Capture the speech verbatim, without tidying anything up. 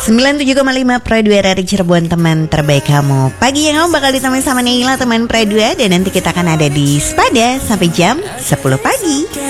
sembilan puluh tujuh koma lima Pro dua dari Cirebon, teman terbaik kamu. Pagi yang kamu bakal ditemani sama Neila, teman Pro dua. Dan nanti kita akan ada di Spada sampai jam sepuluh pagi.